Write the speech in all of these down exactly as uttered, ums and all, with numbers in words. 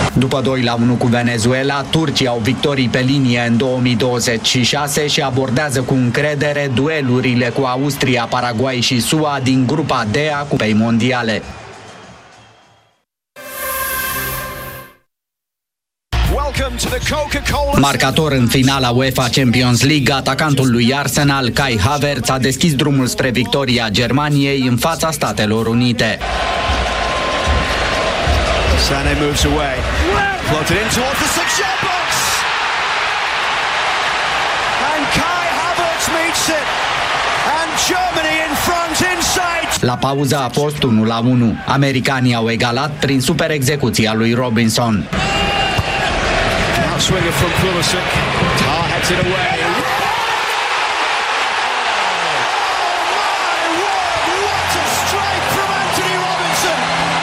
După doi la unu cu Venezuela, turcii au victorii pe linie în două mii douăzeci și șase și abordează cu încredere duelurile cu Austria, Paraguay și S U A din grupa D a Cupei Mondiale. Marcator în finala UEFA Champions League, atacantul lui Arsenal, Kai Havertz, a deschis drumul spre victoria Germaniei în fața Statelor Unite. Sané moves away. Floated in towards the six-yard box. And Kai Havertz meets it. And Germany in front inside. La pauză a fost unu la unu. Americanii au egalat prin super execuția lui Robinson. Swinger from Pulisic. Tar heads it away. Oh my word, what a strike from Anthony Robinson.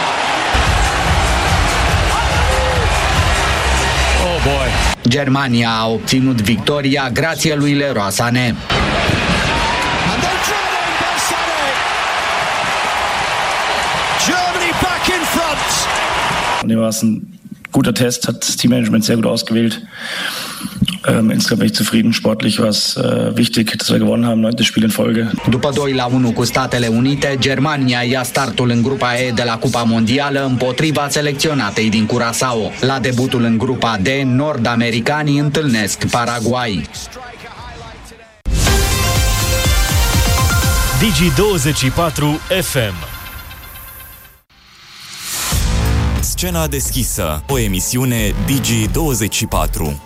Oh boy. Germania a obținut victoria grație lui Leroy Sané. And they're driving by Sané. Germany back in front. Det var sådan guter Test, hat das Teammanagement sehr gut ausgewählt. Ähm, insgesamt bin ich zufrieden. Sportlich war es äh, wichtig, dass wir gewonnen haben, neuntes Spiel in Folge. După doi la unu cu Statele Unite, Germania ia startul în grupa E de la Cupa Mondială împotriva selecționatei din Curaçao. La debutul în grupa D, nord-americanii întâlnesc Paraguay. Digi douăzeci și patru F M. Scena deschisă, o emisiune Digi douăzeci și patru.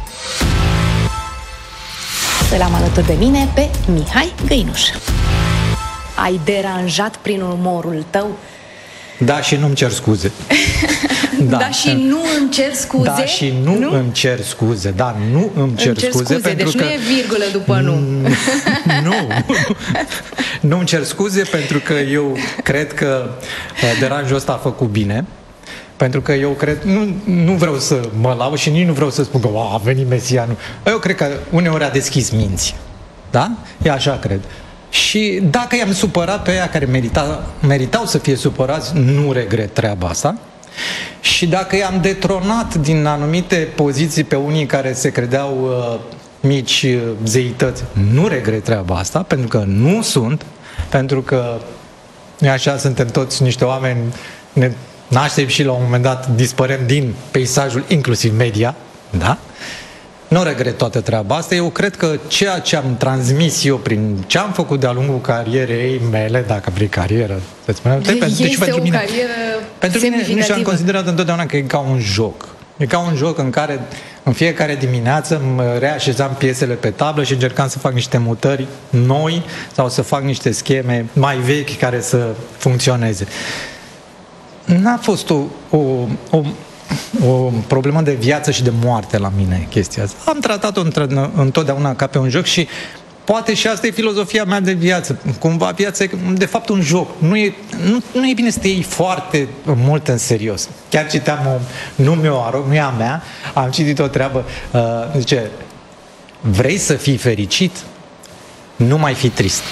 Îl am alături de mine pe Mihai Găinuș. Ai deranjat prin umorul tău? Da, și nu-mi cer scuze. Da, da și nu îmi cer scuze? Da, și nu, nu? îmi cer scuze. Da, nu îmi cer, cer scuze, scuze pentru deci că... nu e virgulă după nu. Nu. Nu îmi cer scuze pentru că eu cred că deranjul ăsta a făcut bine. Pentru că eu cred, nu, nu vreau să mă laud și nici nu vreau să spun că a venit Mesianu. Eu cred că uneori a deschis minți. Da? E așa cred. Și dacă i-am supărat pe aia care merita, meritau să fie supărați, nu regret treaba asta. Și dacă i-am detronat din anumite poziții pe unii care se credeau uh, mici uh, zeități, nu regret treaba asta, pentru că nu sunt, pentru că așa suntem toți niște oameni, ne naștem și la un moment dat dispărem din peisajul inclusiv media, da? Nu regret toată treaba asta. Eu cred că ceea ce am transmis eu prin ce am făcut de-a lungul carierei mele, dacă vrei carieră, să spunem, de pentru, deci pentru mine, pentru mine nu și-am considerat întotdeauna că e ca un joc. E ca un joc în care în fiecare dimineață mă reașezam piesele pe tablă și încercam să fac niște mutări noi sau să fac niște scheme mai vechi care să funcționeze. N-a fost o, o, o, o problemă de viață și de moarte la mine chestia asta. Am tratat-o întotdeauna ca pe un joc și poate și asta e filozofia mea de viață. Cumva viața e de fapt un joc. Nu e, nu, nu e bine să te iei foarte mult în serios. Chiar citeam o, nu mi-o arăt, nu e a mea, am citit o treabă, uh, zice, vrei să fii fericit? Nu mai fi trist.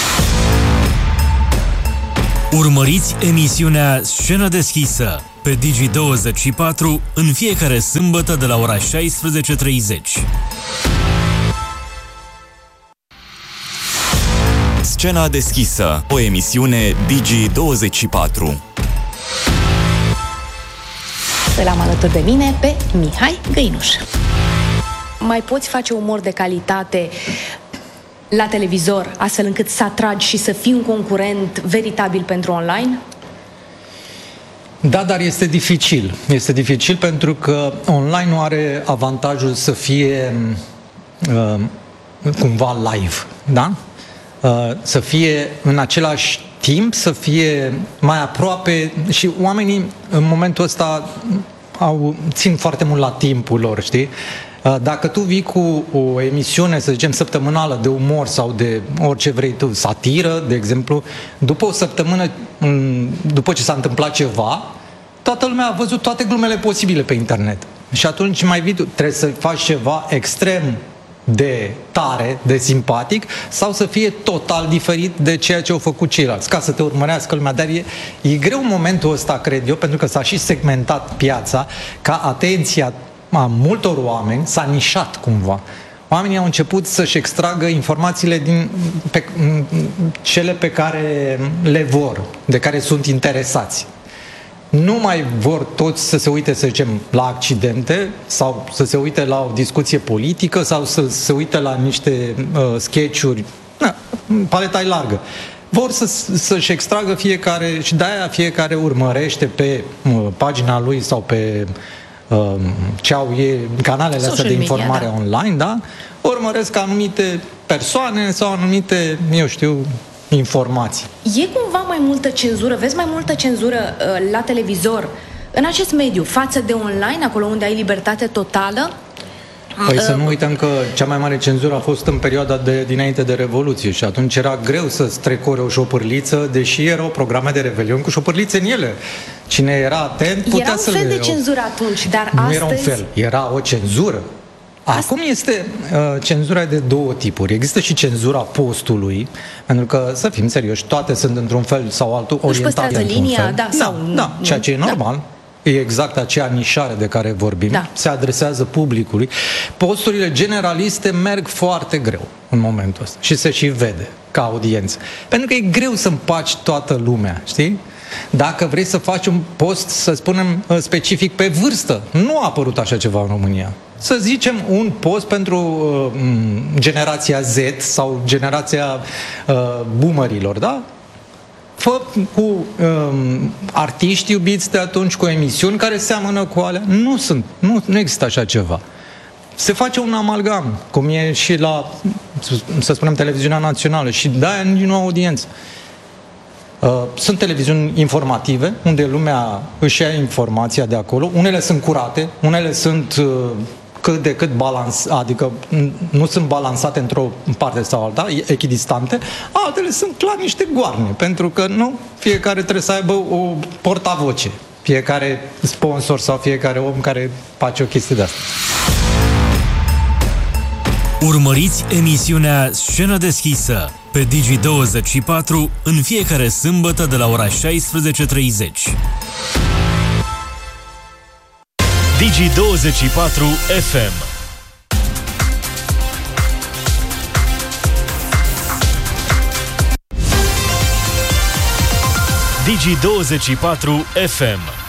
Urmăriți emisiunea Scenă deschisă pe Digi douăzeci și patru în fiecare sâmbătă de la ora șaisprezece treizeci. Scena deschisă, o emisiune Digi douăzeci și patru. Îl am alături de mine pe Mihai Găinuș. Mai poți face umor de calitate la televizor, astfel încât să atragi și să fii un concurent veritabil pentru online? Da, dar este dificil. Este dificil pentru că online nu are avantajul să fie uh, cumva live, da? Uh, să fie în același timp, să fie mai aproape și oamenii în momentul ăsta au, țin foarte mult la timpul lor, știi? Dacă tu vii cu o emisiune, să zicem, săptămânală de umor sau de orice vrei tu, satiră, de exemplu, după o săptămână, după ce s-a întâmplat ceva, toată lumea a văzut toate glumele posibile pe internet. Și atunci mai vii tu, trebuie să faci ceva extrem de tare, de simpatic, sau să fie total diferit de ceea ce au făcut ceilalți, ca să te urmărească lumea. Dar e, e greu în momentul ăsta, cred eu, pentru că s-a și segmentat piața, ca atenția a multor oameni s-a nișat cumva. Oamenii au început să-și extragă informațiile din pe, cele pe care le vor, de care sunt interesați. Nu mai vor toți să se uite, să zicem, la accidente sau să se uite la o discuție politică sau să se uite la niște uh, sketch-uri. Na, paleta e largă. Vor să, să-și extragă fiecare și de-aia fiecare urmărește pe uh, pagina lui sau pe uh, ce au ei, canalele astea de informare media, da. online, da? Urmăresc anumite persoane sau anumite, eu știu, informații. E cumva mai multă cenzură, vezi mai multă cenzură uh, la televizor în acest mediu față de online, acolo unde ai libertate totală? Păi uh, să nu uităm că cea mai mare cenzură a fost în perioada de dinainte de Revoluție și atunci era greu să strecore o șopârliță, deși erau programe de revelion cu șopârlițe în ele. Cine era atent putea era să un fel le... de cenzură atunci, dar nu astăzi... era un fel, era o cenzură. Acum este uh, cenzura de două tipuri. Există și cenzura postului, pentru că, să fim serioși, toate sunt într-un fel sau altul orientate într-un linia, fel. Da, sau da, da, ceea ce e normal. Da. E exact acea nișare de care vorbim. Da. Se adresează publicului. Posturile generaliste merg foarte greu în momentul ăsta și se și vede ca audiență. Pentru că e greu să împaci toată lumea, știi? Dacă vrei să faci un post, să spunem, specific pe vârstă, nu a apărut așa ceva în România. Să zicem un post pentru uh, generația Z sau generația uh, boomerilor, da? Fă cu uh, artiști iubiți de atunci, cu emisiuni care seamănă cu alea. Nu sunt, nu, nu există așa ceva. Se face un amalgam, cum e și la, să spunem, televiziunea națională și de-aia nu au audiență. Uh, sunt televiziuni informative, unde lumea își ia informația de acolo. Unele sunt curate, unele sunt uh, cât de cât balans, adică nu sunt balansate într-o parte sau alta, echidistante. Altele sunt clar niște goarne, pentru că nu fiecare trebuie să aibă o portavoce. Fiecare sponsor sau fiecare om care face o chestie de asta. Urmăriți emisiunea Scenă deschisă pe Digi douăzeci și patru în fiecare sâmbătă de la ora șaisprezece treizeci. Digi douăzeci și patru F M. Digi douăzeci și patru F M.